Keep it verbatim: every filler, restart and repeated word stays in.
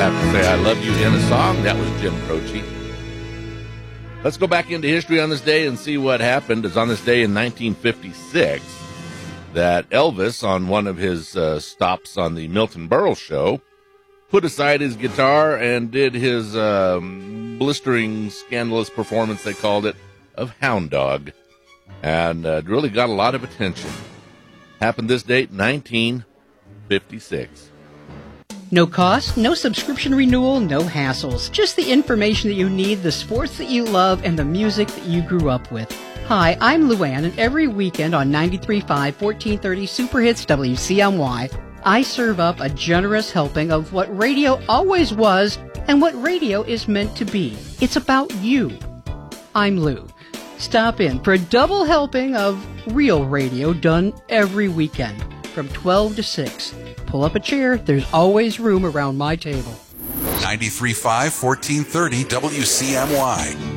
have to say I love you in a song. That was Jim Croce. Let's go back into history on this day and see what happened. It's on this day in nineteen fifty-six that Elvis, on one of his uh, stops on the Milton Berle show, put aside his guitar and did his um, blistering, scandalous performance, they called it, of Hound Dog. And uh, really got a lot of attention. Happened this date, nineteen fifty-six. No cost, no subscription renewal, no hassles. Just the information that you need, the sports that you love, and the music that you grew up with. Hi, I'm Luann, and every weekend on ninety-three point five, fourteen thirty Super Hits W C M Y, I serve up a generous helping of what radio always was and what radio is meant to be. It's about you. I'm Lou. Stop in for a double helping of real radio done every weekend from twelve to six. Pull up a chair. There's always room around my table. ninety-three point five, fourteen thirty W C M Y.